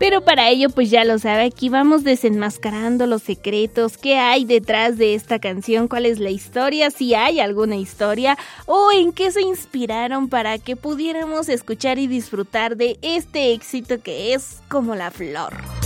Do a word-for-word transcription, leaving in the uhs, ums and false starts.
Pero para ello, pues ya lo sabe, aquí vamos desenmascarando los secretos, qué hay detrás de esta canción, cuál es la historia, si hay alguna historia, o en qué se inspiraron para que pudiéramos escuchar y disfrutar de este éxito que es como la flor.